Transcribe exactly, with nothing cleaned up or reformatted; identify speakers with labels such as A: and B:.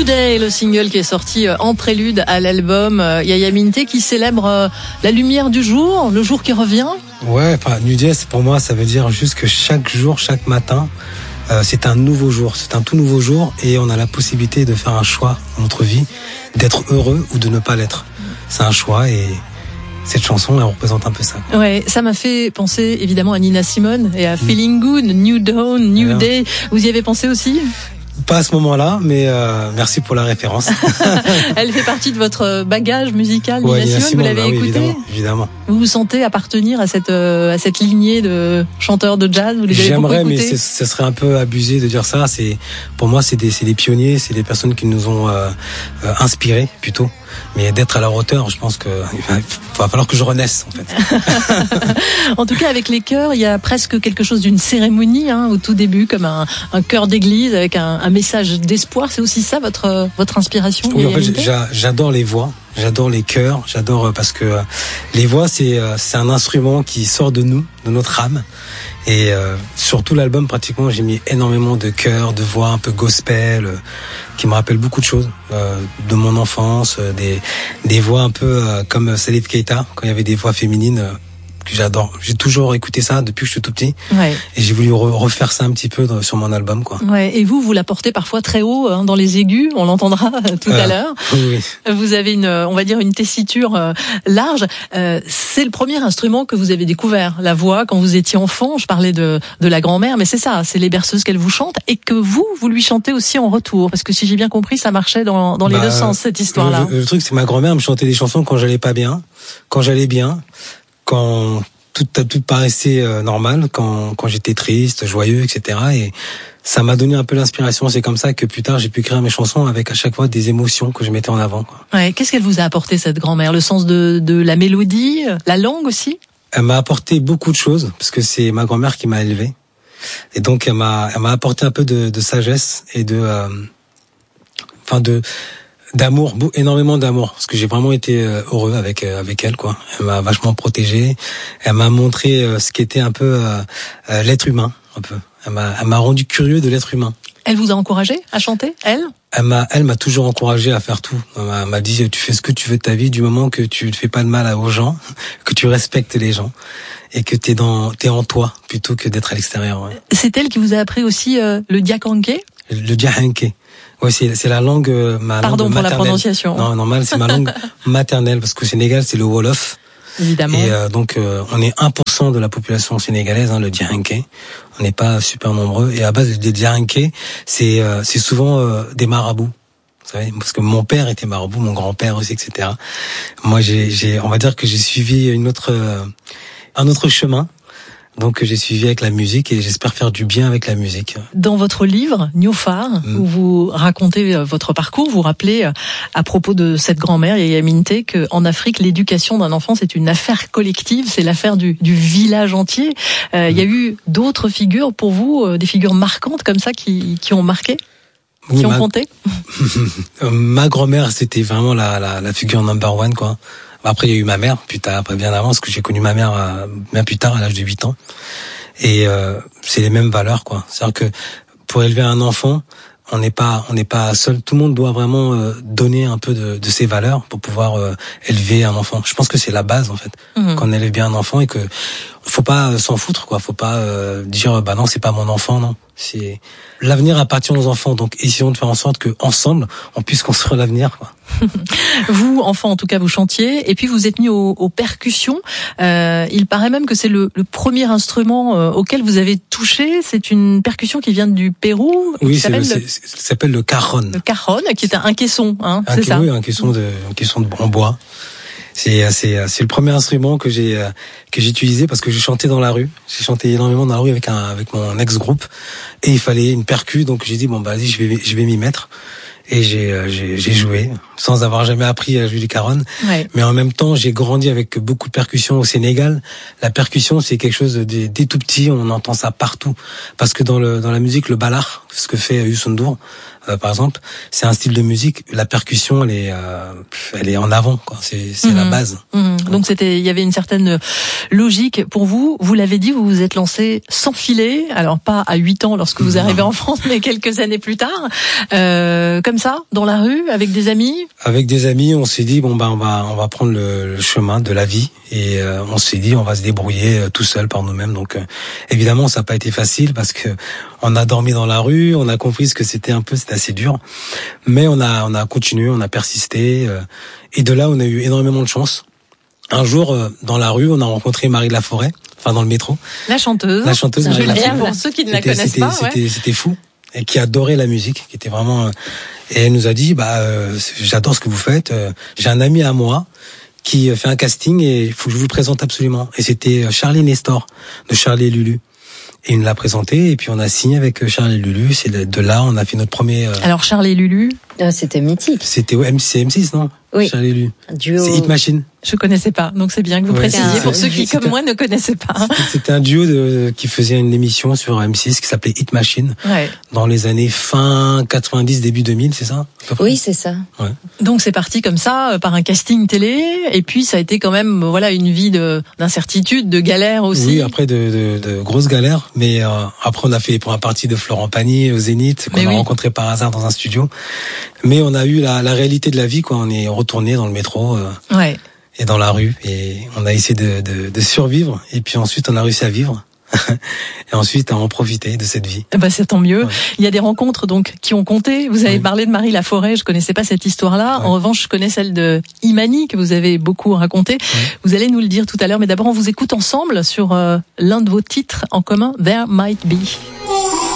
A: Day, le single qui est sorti en prélude à l'album Yaya Minté, qui célèbre la lumière du jour, le jour qui revient.
B: Ouais, enfin, New Day, pour moi, ça veut dire juste que chaque jour, chaque matin, euh, c'est un nouveau jour, c'est un tout nouveau jour, et on a la possibilité de faire un choix dans notre vie, d'être heureux ou de ne pas l'être. C'est un choix, et cette chanson, elle représente un peu ça.
A: Ouais, ça m'a fait penser évidemment à Nina Simone et à mmh. Feeling Good, New Dawn, New Alors, Day. Vous y avez pensé aussi ?
B: Pas à ce moment-là, mais euh, merci pour la référence.
A: Elle fait partie de votre bagage musical,
B: ouais,
A: Nina Simone, vous l'avez
B: bah oui,
A: écouté
B: évidemment, évidemment.
A: Vous vous sentez appartenir à cette, euh, à cette lignée de chanteurs de jazz, vous les avez
B: J'aimerais,
A: beaucoup
B: mais
A: écoutés ?
B: ce serait un peu abusé de dire ça. C'est, pour moi, c'est des, c'est des pionniers, c'est des personnes qui nous ont euh, euh, inspirés, plutôt. Mais d'être à leur hauteur, je pense que il va falloir que je renaisse, en fait.
A: En tout cas, avec les chœurs, il y a presque quelque chose d'une cérémonie, hein, au tout début, comme un, un chœur d'église avec un, un message d'espoir. C'est aussi ça votre votre inspiration ?
B: Oui, en fait, j'a, j'adore les voix, j'adore les chœurs, j'adore parce que euh, les voix, c'est euh, c'est un instrument qui sort de nous, de notre âme. Et euh, sur tout l'album, pratiquement, j'ai mis énormément de chœurs, de voix un peu gospel, euh, qui me rappellent beaucoup de choses euh, de mon enfance, euh, des des voix un peu euh, comme Salif Keita, quand il y avait des voix féminines euh, que j'adore. J'ai toujours écouté ça depuis que je suis tout petit. Ouais. Et j'ai voulu re- refaire ça un petit peu dans, sur mon album, quoi.
A: Ouais. Et vous, vous la portez parfois très haut, hein, dans les aigus. On l'entendra tout euh, à l'heure.
B: Oui.
A: Vous avez une, on va dire, une tessiture euh, large. Euh, c'est le premier instrument que vous avez découvert, la voix, quand vous étiez enfant. Je parlais de de la grand-mère, mais c'est ça, c'est les berceuses qu'elle vous chante et que vous, vous lui chantez aussi en retour. Parce que si j'ai bien compris, ça marchait dans dans les bah, deux sens, cette histoire-là.
B: Le, le truc, c'est que ma grand-mère me chantait des chansons quand j'allais pas bien, quand j'allais bien. Quand tout, tout paraissait euh, normal, quand, quand j'étais triste, joyeux, et cetera. Et ça m'a donné un peu l'inspiration. C'est comme ça que plus tard, j'ai pu écrire mes chansons avec à chaque fois des émotions que je mettais en avant, quoi.
A: Ouais, qu'est-ce qu'elle vous a apporté, cette grand-mère ? Le sens de, de la mélodie, la langue aussi ?
B: Elle m'a apporté beaucoup de choses, parce que c'est ma grand-mère qui m'a élevé. Et donc, elle m'a, elle m'a apporté un peu de, de sagesse et de... Euh, enfin, de... d'amour, énormément d'amour, parce que j'ai vraiment été heureux avec avec elle, quoi. Elle m'a vachement protégé, elle m'a montré ce qu'était un peu euh, l'être humain, un peu. Elle m'a elle m'a rendu curieux de l'être humain.
A: Elle vous a encouragé à chanter, elle ?
B: Elle m'a elle m'a toujours encouragé à faire tout. Elle m'a, m'a dit tu fais ce que tu veux de ta vie du moment que tu ne fais pas de mal aux gens, que tu respectes les gens et que t'es dans t'es en toi plutôt que d'être à l'extérieur. Ouais.
A: C'est elle qui vous a appris aussi euh, le diakanké ?
B: Le diahanké. Ouais, c'est, c'est la langue, euh, ma
A: Pardon
B: langue
A: pour
B: maternelle.
A: La prononciation.
B: Non, normal, c'est ma langue maternelle, parce qu'au Sénégal, c'est le Wolof.
A: Évidemment.
B: Et euh, donc, euh, on est un pour cent de la population sénégalaise, hein, le diahanké. On n'est pas super nombreux. Et à base des diahanké, c'est, euh, c'est souvent euh, des marabouts. Vous savez, parce que mon père était marabout, mon grand-père aussi, et cetera. Moi, j'ai, j'ai, on va dire que j'ai suivi une autre, euh, un autre chemin. Donc j'ai suivi avec la musique et j'espère faire du bien avec la musique.
A: Dans votre livre Niofar, mmh. où vous racontez votre parcours, vous rappelez à propos de cette grand-mère Yaya Minté que en Afrique l'éducation d'un enfant c'est une affaire collective, c'est l'affaire du, du village entier. Euh, il mmh. y a eu d'autres figures pour vous, des figures marquantes comme ça qui, qui ont marqué, qui oui, ont ma... compté.
B: Ma grand-mère c'était vraiment la, la, la figure number one, quoi. Après, il y a eu ma mère, plus tard, après bien avant, parce que j'ai connu ma mère euh, bien plus tard, à l'âge de huit ans. Et euh, c'est les mêmes valeurs, quoi. C'est-à-dire que pour élever un enfant, on n'est pas, on n'est pas seul. Tout le monde doit vraiment euh, donner un peu de, de ses valeurs pour pouvoir euh, élever un enfant. Je pense que c'est la base, en fait, mmh. quand on élève bien un enfant et que faut pas euh, s'en foutre, quoi. Faut pas euh, dire, bah non, c'est pas mon enfant, non. C'est l'avenir appartient aux enfants, donc essayons de faire en sorte que ensemble on puisse construire l'avenir, quoi.
A: Vous, enfant, en tout cas, vous chantiez, et puis vous êtes mis aux, aux percussions. Euh, il paraît même que c'est le, le premier instrument euh, auquel vous avez touché. C'est une percussion qui vient du Pérou.
B: Oui,
A: qui
B: c'est
A: s'appelle
B: le,
A: le...
B: c'est, ça s'appelle le cajon.
A: Le cajon, qui est un, un caisson, hein,
B: un,
A: c'est ça.
B: Oui, un caisson de, un caisson de en bois. C'est, c'est, c'est le premier instrument que j'ai, que j'ai utilisé parce que j'ai chanté dans la rue. J'ai chanté énormément dans la rue avec un, avec mon ex-groupe. Et il fallait une percu, donc j'ai dit, bon, bah, vas-y, je vais, je vais m'y mettre. Et j'ai, j'ai, j'ai joué, sans avoir jamais appris à jouer du cajon. Ouais. Mais en même temps, j'ai grandi avec beaucoup de percussions au Sénégal. La percussion, c'est quelque chose de, dès tout petit, on entend ça partout. Parce que dans le, dans la musique, le balar, ce que fait Youssou N'Dour, euh, par exemple, c'est un style de musique. La percussion, elle est, euh, elle est en avant, quoi. C'est, c'est mmh. la base.
A: Mmh. Donc c'était, il y avait une certaine logique pour vous. Vous l'avez dit, vous vous êtes lancé sans filet. Alors pas à huit ans lorsque vous arrivez en France, mais quelques années plus tard. Euh, comme comme ça, dans la rue, avec des amis?
B: Avec des amis, on s'est dit bon bah on va on va prendre le, le chemin de la vie et euh, on s'est dit on va se débrouiller euh, tout seul par nous-mêmes. Donc euh, évidemment ça n'a pas été facile parce que on a dormi dans la rue, on a compris ce que c'était un peu, c'était assez dur, mais on a on a continué, on a persisté euh, et de là on a eu énormément de chance. Un jour euh, dans la rue, on a rencontré Marie Laforêt, enfin dans le métro.
A: La chanteuse.
B: La chanteuse
A: Je
B: Marie
A: le dis
B: Laforêt.
A: pour ceux qui ne la
B: C'était-
A: connaissent
B: c'était-
A: pas.
B: C'était
A: Ouais.
B: c'était fou. Et qui adorait la musique, qui était vraiment... euh, Et elle nous a dit, bah, euh, j'adore ce que vous faites. euh, J'ai un ami à moi qui fait un casting et il faut que je vous le présente absolument. Et c'était Charlie Nestor de Charlie et Lulu. Et il nous l'a présenté et puis on a signé avec Charlie et Lulu. C'est de de là on a fait notre premier... euh,
A: Alors Charlie et Lulu,
C: Ah, c'était mythique.
B: C'était ouais, M- c'est M six, non?
C: Oui.
B: Charlie et Lulu.
C: Un duo.
B: C'est Hit Machine.
A: je connaissais pas, donc c'est bien que vous
B: Ouais,
A: précisiez
C: c'est-
A: pour ceux qui,
B: c'est
A: comme
B: un-
A: moi, ne connaissaient pas.
B: C'était un duo de, qui faisait une émission sur M six qui s'appelait Hit Machine
A: Ouais.
B: dans les années fin quatre-vingt-dix, début deux mille, c'est ça? à peu près
C: Oui, c'est ça.
B: Ouais.
A: Donc c'est parti comme ça, euh, par un casting télé, et puis ça a été quand même, euh, voilà, une vie de d'incertitude, de galère aussi.
B: Oui, après de, de, de grosses galères, mais euh, après on a fait les premières parties de Florent Pagny au Zénith qu'on
A: Mais
B: a
A: oui.
B: rencontré par hasard dans un studio. Mais on a eu la, la réalité de la vie, quoi. On est retourné dans le métro euh,
A: Ouais.
B: et dans la rue et on a essayé de, de, de survivre. Et puis ensuite on a réussi à vivre et ensuite à en profiter de cette vie.
A: Eh ben, c'est tant mieux.
B: Ouais.
A: Il y a des rencontres donc qui ont compté. Vous avez
B: Oui.
A: parlé de Marie Laforêt, je connaissais pas cette histoire-là.
B: Ouais.
A: En revanche, je connais celle de Imani que vous avez beaucoup racontée. Vous allez nous le dire tout à l'heure, mais d'abord on vous écoute ensemble sur euh, l'un de vos titres en commun, There Might Be.